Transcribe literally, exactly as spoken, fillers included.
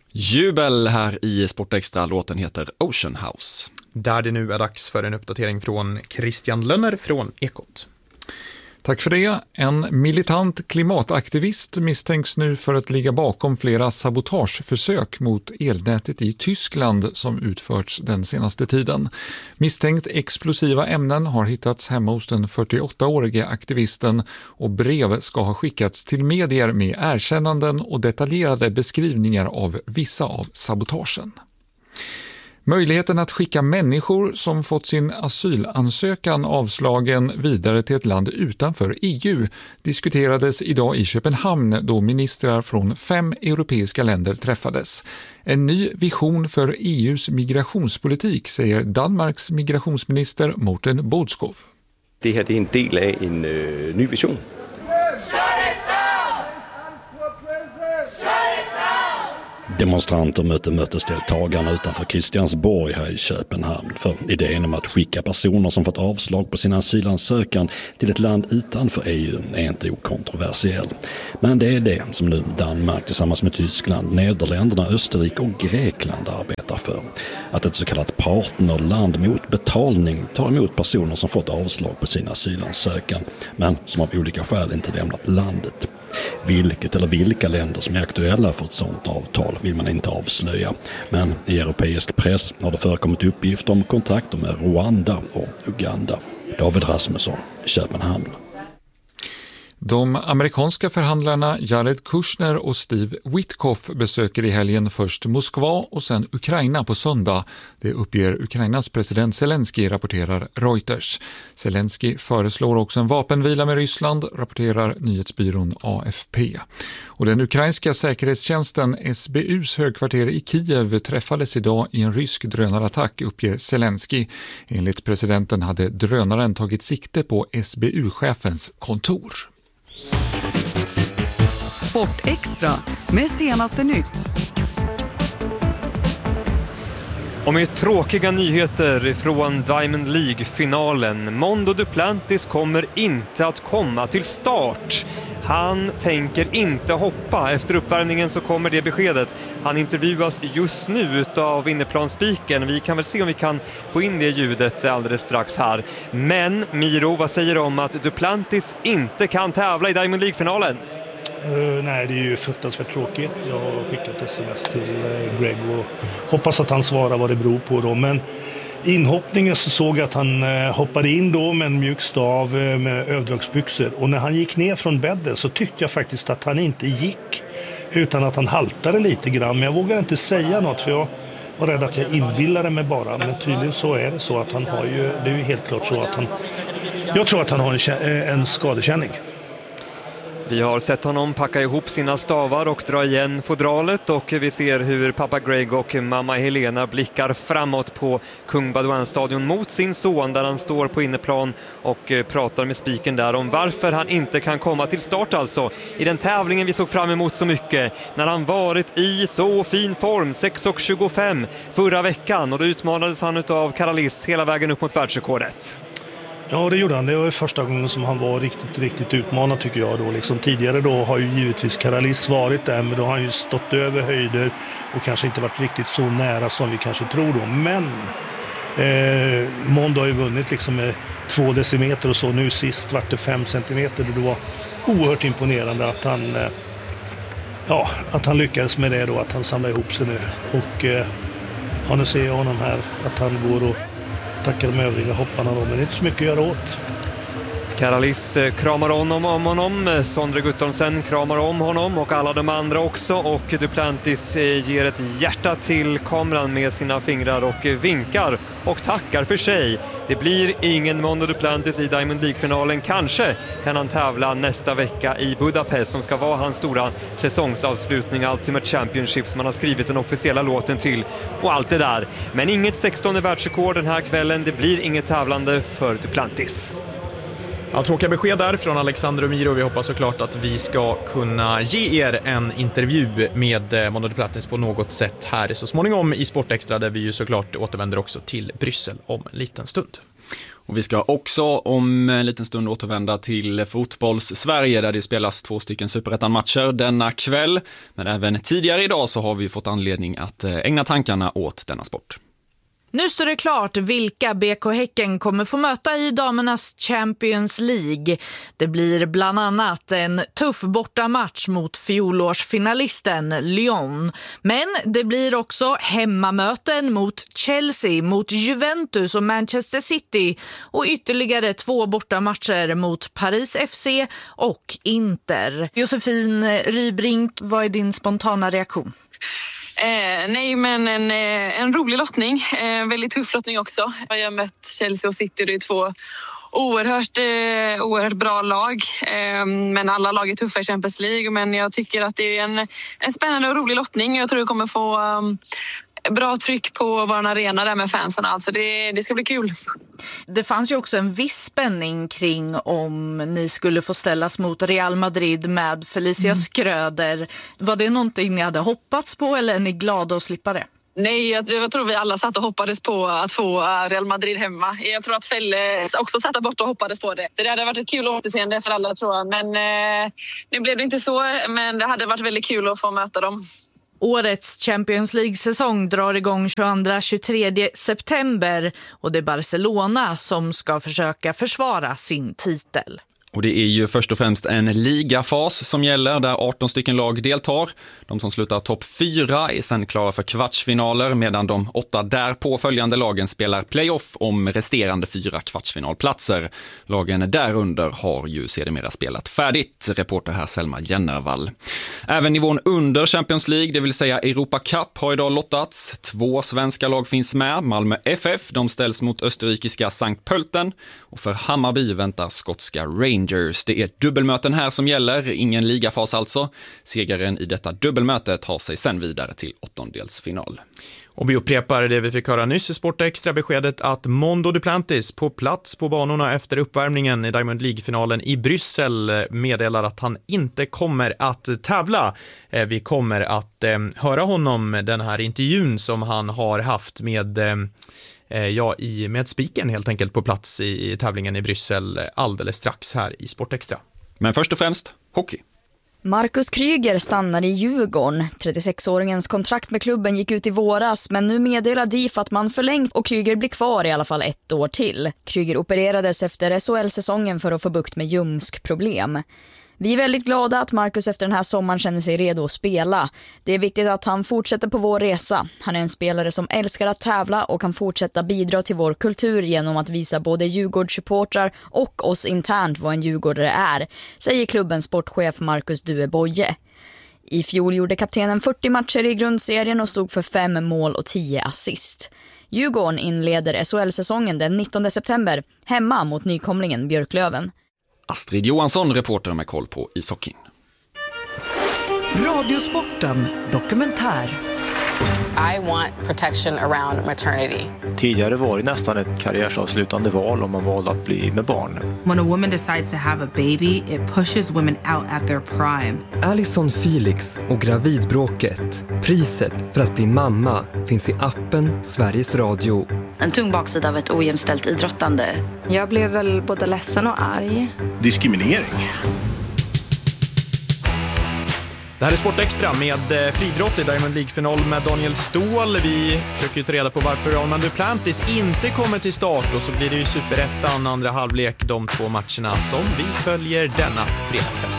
Jubel här i Sportextra, låten heter Ocean House. Där det nu är dags för en uppdatering från Christian Lönner från Ekot. Tack för det. En militant klimataktivist misstänks nu för att ligga bakom flera sabotageförsök mot elnätet i Tyskland som utförts den senaste tiden. Misstänkt explosiva ämnen har hittats hemma hos den fyrtioåttaårige aktivisten och brev ska ha skickats till medier med erkännanden och detaljerade beskrivningar av vissa av sabotagen. Möjligheten att skicka människor som fått sin asylansökan avslagen vidare till ett land utanför E U diskuterades idag i Köpenhamn då ministrar från fem europeiska länder träffades. En ny vision för E U:s migrationspolitik, säger Danmarks migrationsminister Morten Bodskov. Det här är en del av en uh, ny vision. Demonstranter mötte mötesdeltagarna utanför Christiansborg här i Köpenhamn för idén om att skicka personer som fått avslag på sin asylansökan till ett land utanför E U är inte okontroversiell. Men det är det som nu Danmark tillsammans med Tyskland, Nederländerna, Österrike och Grekland arbetar för. Att ett så kallat partnerland mot betalning tar emot personer som fått avslag på sin asylansökan men som av olika skäl inte lämnat landet. Vilket eller vilka länder som är aktuella för ett sådant avtal vill man inte avslöja. Men i europeisk press har det förekommit uppgifter om kontakter med Rwanda och Uganda. David Rasmusson, Köpenhamn. De amerikanska förhandlarna Jared Kushner och Steve Witkoff besöker i helgen först Moskva och sen Ukraina på söndag. Det uppger Ukrainas president Zelensky, rapporterar Reuters. Zelensky föreslår också en vapenvila med Ryssland, rapporterar nyhetsbyrån A F P. Och den ukrainska säkerhetstjänsten S B U:s högkvarter i Kiev träffades idag i en rysk drönarattack, uppger Zelensky. Enligt presidenten hade drönaren tagit sikte på S B U-chefens kontor. Sportextra med senaste nytt. Och med tråkiga nyheter från Diamond League-finalen. Mondo Duplantis kommer inte att komma till start. Han tänker inte hoppa. Efter uppvärmningen så kommer det beskedet. Han intervjuas just nu av innerplanspiken. Vi kan väl se om vi kan få in det ljudet alldeles strax här. Men Miro, vad säger du om att Duplantis inte kan tävla i Diamond League-finalen? Uh, nej, det är ju fruktansvärt tråkigt. Jag har skickat sms till uh, Greg och hoppas att han svarar vad det beror på då. Men inhoppningen så såg jag att han uh, hoppade in då med en mjuk stav uh, med överdragsbyxor. Och när han gick ner från bädden så tyckte jag faktiskt att han inte gick utan att han haltade lite grann. Men jag vågar inte säga något för jag var rädd att jag inbillade mig bara. Men tydligen så är det så att han har ju, det är ju helt klart så att han, jag tror att han har en, en skadekänning. Vi har sett honom packa ihop sina stavar och dra igen fodralet och vi ser hur pappa Greg och mamma Helena blickar framåt på Kung Baudouin-stadion mot sin son där han står på innerplan och pratar med spiken där om varför han inte kan komma till start alltså i den tävlingen vi såg fram emot så mycket när han varit i så fin form, sex tjugofem förra veckan och då utmanades han av Karalis hela vägen upp mot världsrekordet. Ja, det gjorde han. Det var första gången som han var riktigt, riktigt utmanad tycker jag då. Liksom, tidigare då har ju givetvis Karalis varit där, men då har han ju stått över höjder och kanske inte varit riktigt så nära som vi kanske tror då. Men eh, Mondo har ju vunnit liksom med två decimeter och så. Nu sist vart det fem centimeter och det var oerhört imponerande att han, eh, ja, att han lyckades med det då, att han samlade ihop sig nu. Och eh, ja, nu ser jag honom här, att han går och tackar de övriga hopparna då, men det är inte så mycket att göra åt. Karalis kramar honom om honom, Sondre Guttormsen kramar om honom och alla de andra också och Duplantis ger ett hjärta till kameran med sina fingrar och vinkar och tackar för sig. Det blir ingen Mondo Duplantis i Diamond League-finalen. Kanske kan han tävla nästa vecka i Budapest som ska vara hans stora säsongsavslutning, Ultimate Championship som han har skrivit den officiella låten till och allt det där. Men inget sextonde världsrekord den här kvällen, det blir inget tävlande för Duplantis. Ja, tråkiga besked där från Alexander och Miro. Vi hoppas såklart att vi ska kunna ge er en intervju med Mondo Duplantis på något sätt här så småningom i Sportextra där vi ju såklart återvänder också till Bryssel om en liten stund. Och vi ska också om en liten stund återvända till fotbolls-Sverige där det spelas två stycken superettan-matcher denna kväll. Men även tidigare idag så har vi fått anledning att ägna tankarna åt denna sport. Nu står det klart vilka B K Häcken kommer få möta i damernas Champions League. Det blir bland annat en tuff bortamatch mot fjolårsfinalisten Lyon. Men det blir också hemmamöten mot Chelsea, mot Juventus och Manchester City och ytterligare två bortamatcher mot Paris F C och Inter. Josefin Rybrink, vad är din spontana reaktion? Eh, nej, men en, en rolig lottning. Eh, väldigt tuff lottning också. Jag har mött Chelsea och City. Det är två oerhört, eh, oerhört bra lag. Eh, men alla lag är tuffa i Champions League. Men jag tycker att det är en, en spännande och rolig lottning. Jag tror vi kommer få um, bra tryck på vår arena där med fansen. Alltså det, det ska bli kul. Det fanns ju också en viss spänning kring om ni skulle få ställas mot Real Madrid med Felicia mm. Skröder. Var det någonting ni hade hoppats på eller är ni glada att slippa det? Nej, jag, jag tror vi alla satt och hoppades på att få Real Madrid hemma. Jag tror att Felle också satt bort och hoppades på det. Det hade varit ett kul återseende för alla, tror jag. Men eh, nu blev det inte så, men det hade varit väldigt kul att få möta dem. Årets Champions League-säsong drar igång tjugoandra till tjugotredje september och det är Barcelona som ska försöka försvara sin titel. Och det är ju först och främst en ligafas som gäller där arton stycken lag deltar. De som slutar topp fyra är sedan klara för kvartsfinaler medan de åtta därpå följande lagen spelar playoff om resterande fyra kvartsfinalplatser. Lagen därunder har ju sedermera spelat färdigt, reporter här Selma Jennervall. Även nivån under Champions League, det vill säga Europa Cup, har idag lottats. Två svenska lag finns med, Malmö F F, de ställs mot österrikiska Sankt Pölten och för Hammarby väntar skotska Rangers. Det är dubbelmöten här som gäller, ingen ligafas alltså. Segaren i detta dubbelmöte tar sig sen vidare till åttondelsfinal. Och vi upprepar det vi fick höra nyss i Sport Extra, beskedet att Mondo Duplantis på plats på banorna efter uppvärmningen i Diamond League-finalen i Bryssel meddelar att han inte kommer att tävla. Vi kommer att eh, höra honom den här intervjun som han har haft med... Eh, Ja, i, med spiken helt enkelt på plats i, i tävlingen i Bryssel alldeles strax här i Sport Extra. Men först och främst, hockey. Marcus Kryger stannar i Djurgården. trettiosexåringens kontrakt med klubben gick ut i våras, men nu meddelar D I F att man förlängt och Kryger blir kvar i alla fall ett år till. Kryger opererades efter S H L-säsongen för att få bukt med ljumskproblem. Vi är väldigt glada att Marcus efter den här sommaren känner sig redo att spela. Det är viktigt att han fortsätter på vår resa. Han är en spelare som älskar att tävla och kan fortsätta bidra till vår kultur genom att visa både Djurgårdssupportrar och oss internt vad en djurgårdare är, säger klubbens sportchef Marcus Due Boye. I fjol gjorde kaptenen fyrtio matcher i grundserien och stod för fem mål och tio assist. Djurgården inleder S H L-säsongen den nittonde september hemma mot nykomlingen Björklöven. Astrid Johansson, reporter med koll på ishockeyn. Radiosporten dokumentär. I want protection around maternity. Tidigare var det nästan ett karriärsavslutande val om man valde att bli med barn. When a woman decides to have a baby, it pushes women out at their prime. Alison Felix och gravidbråket. Priset för att bli mamma finns i appen Sveriges Radio. En tung baksida av ett ojämställt idrottande. Jag blev väl både ledsen och arg. Diskriminering. Det här är Sport Extra med friidrott i Diamond League-final med Daniel Ståhl. Vi försöker ta reda på varför Mondo Duplantis inte kommer till start och så blir det ju superettan andra halvlek de två matcherna som vi följer denna fredag.